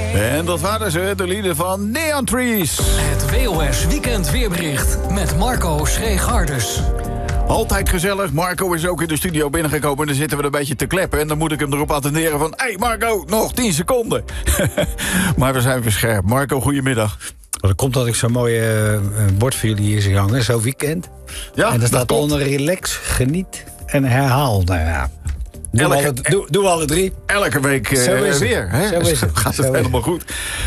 En dat waren ze, de lieden van Neon Trees. Het WOS Weekend Weerbericht met Marco Schreeg-Harders. Altijd gezellig. Marco is ook in de studio binnengekomen en dan zitten we een beetje te kleppen. En dan moet ik hem erop attenderen van... Hey Marco, nog 10 seconden. Maar we zijn weer scherp. Marco, goedemiddag. Dat komt dat ik zo'n mooie bord voor jullie hier zie hangen, zo weekend. Ja, en daar staat onder relax, geniet en herhaal. Nou ja, doen we alle drie. Elke week weer. Hè? Zo is het. Gaat het helemaal goed.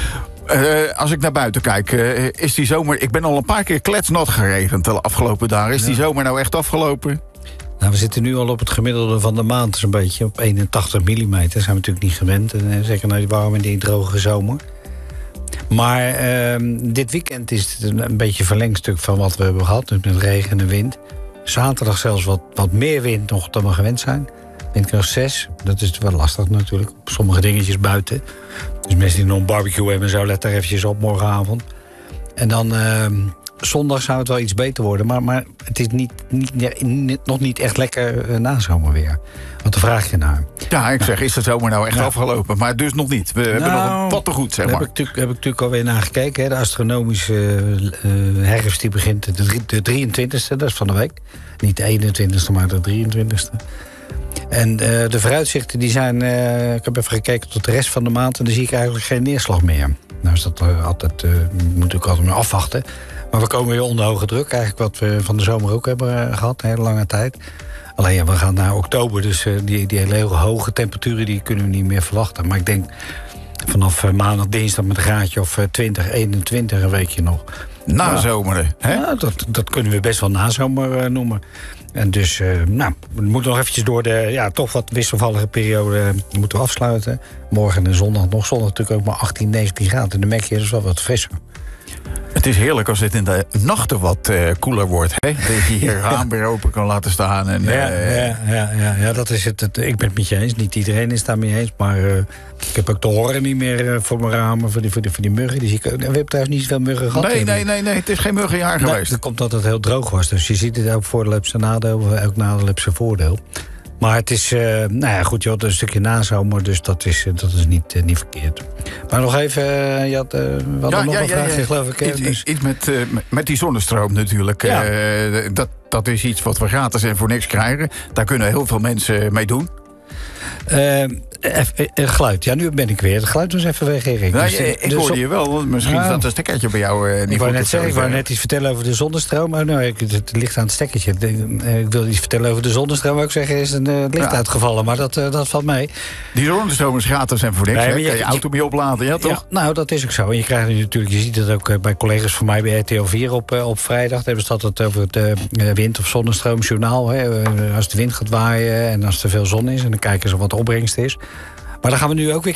Als ik naar buiten kijk, is die zomer... Ik ben al een paar keer kletsnat geregend de afgelopen dagen. Is die zomer nou echt afgelopen? Nou, we zitten nu al op het gemiddelde van de maand, zo'n beetje op 81 mm. Dat zijn we natuurlijk niet gewend. En zeker naar die warme en die droge zomer. Maar dit weekend is het een beetje een verlengstuk van wat we hebben gehad. Met regen en wind. Zaterdag zelfs wat meer wind nog dan we gewend zijn. Windkracht 6. Dat is wel lastig natuurlijk. Sommige dingetjes buiten. Dus mensen die nog een barbecue hebben en zo, let daar eventjes op morgenavond. En dan zondag zou het wel iets beter worden. Maar het is nog niet echt lekker nazomerweer. Want daar vraag je naar. Ja, ik zeg, is de zomer nou echt afgelopen? Maar dus nog niet. We hebben nog een wat te goed, zeg maar. Daar heb ik natuurlijk alweer naar gekeken. Hè. De astronomische herfst die begint de 23e, dat is van de week. Niet de 21e, maar de 23e. En de vooruitzichten die zijn... ik heb even gekeken tot de rest van de maand... en dan zie ik eigenlijk geen neerslag meer. Nou is dat altijd... moet ik altijd maar afwachten. Maar we komen weer onder hoge druk. Eigenlijk wat we van de zomer ook hebben gehad. Een hele lange tijd. Alleen ja, we gaan naar oktober. Dus die hele hoge temperaturen die kunnen we niet meer verwachten. Maar ik denk vanaf maandag, dinsdag met een graadje of 20, 21 een weekje nog. Nazomeren, hè? Ja, dat kunnen we best wel nazomer noemen. En dus, we moeten nog eventjes door de toch wat wisselvallige periode moeten we afsluiten. Morgen en zondag nog. Zondag natuurlijk ook maar 18, 19 graden. En dan merk je dus wel wat frisser. Het is heerlijk als het in de nachten wat koeler wordt. Hè? Dat je hier raam weer open kan laten staan. En, ja, dat is het. Ik ben het met je eens. Niet iedereen is het daarmee eens. Maar ik heb ook de horen niet meer voor mijn ramen. Voor die muggen. Die zie ik, we hebben trouwens niet zoveel muggen gehad. Nee. Het is geen muggenjaar geweest. Dat komt dat het heel droog was. Dus je ziet het ook voordeel heeft zijn nadeel. Elk nadeel heeft zijn voordeel. Maar het is, goed, je had een stukje nazomer, dus dat is niet verkeerd. Maar nog even, je had nog een vraagje, geloof ik. Iets met die zonnestroom natuurlijk. Ja. Dat is iets wat we gratis en voor niks krijgen. Daar kunnen heel veel mensen mee doen. Geluid, ja, nu ben ik weer. Het geluid was even weg, Erik. Ik hoorde je wel, want misschien staat een stekkertje bij jou niet goed. Ik wou net iets vertellen over de zonnestroom. Maar het ligt aan het stekkertje. Ik wil iets vertellen over de zonnestroom. Wou ik zeggen, is een licht uitgevallen, maar dat valt mee. Die zonnestroom is gratis en voor niks. Kan je auto mee opladen, ja toch? Ja, nou, dat is ook zo. En je krijgt natuurlijk, je ziet het ook bij collega's van mij bij RTL 4 op vrijdag. Daar hebben ze het over het wind- of zonnestroomjournaal. Als de wind gaat waaien en als er veel zon is. En dan kijken ze wat de opbrengst is. Maar dan gaan we nu ook weer